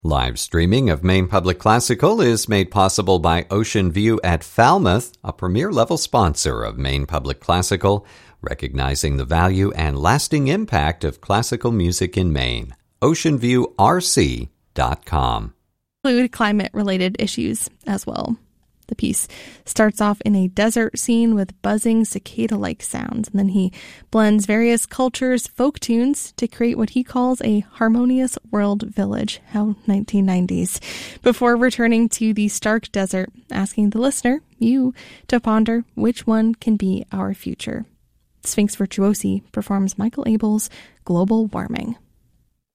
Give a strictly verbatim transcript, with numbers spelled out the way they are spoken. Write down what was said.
Live streaming of Maine Public Classical is made possible by Ocean View at Falmouth, a premier-level sponsor of Maine Public Classical, recognizing the value and lasting impact of classical music in Maine. ocean view r c dot com. Include climate-related issues as well. The piece starts off in a desert scene with buzzing cicada-like sounds, and then he blends various cultures' folk tunes to create what he calls a harmonious world village. How nineteen nineties. Before returning to the stark desert, asking the listener, you, to ponder which one can be our future. Sphinx Virtuosi performs Michael Abel's Global Warming.